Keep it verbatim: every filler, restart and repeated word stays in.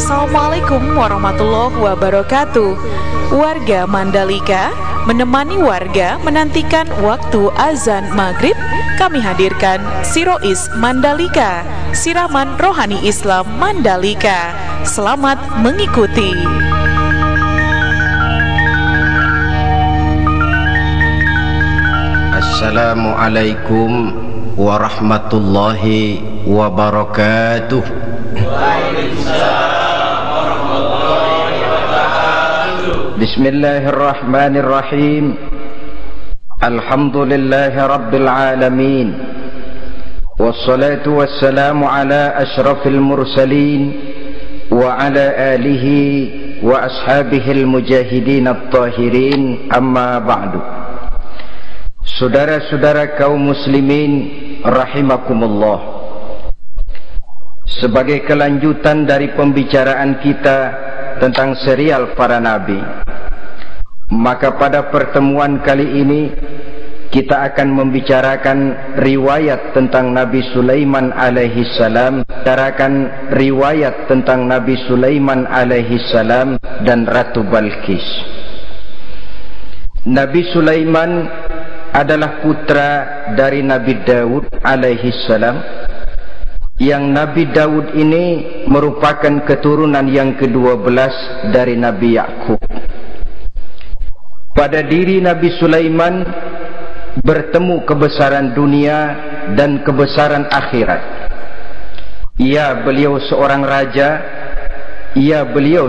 Assalamualaikum warahmatullahi wabarakatuh. Warga Mandalika menemani warga menantikan waktu azan maghrib. Kami hadirkan Sirois Mandalika, siraman rohani Islam Mandalika. Selamat mengikuti. Assalamualaikum warahmatullahi wabarakatuh. Waalaikumsalam warahmatullahi wabarakatuh. Bismillahirrahmanirrahim. Alhamdulillahi rabbil alamin. Wassalatu wassalamu ala ashrafil mursalin wa ala alihi wa ashabihil mujahidin at-tahirin, amma ba'du. Saudara-saudara kaum muslimin rahimakumullah, sebagai kelanjutan dari pembicaraan kita tentang serial para nabi, maka pada pertemuan kali ini kita akan membicarakan riwayat tentang Nabi Sulaiman alaihi salam, bicarakan riwayat tentang Nabi Sulaiman alaihi salam dan Ratu Balqis. Nabi Sulaiman adalah putra dari Nabi Daud alaihi salam, yang Nabi Daud ini merupakan keturunan yang kedua belas dari Nabi Yakub. Pada diri Nabi Sulaiman bertemu kebesaran dunia dan kebesaran akhirat. Ya, beliau seorang raja. Ya, beliau